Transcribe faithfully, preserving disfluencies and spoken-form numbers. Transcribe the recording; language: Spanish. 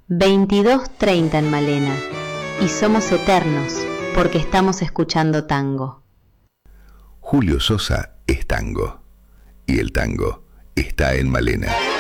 veintidós treinta en Malena, y somos eternos porque estamos escuchando tango. Julio Sosa es tango, y el tango está en Malena.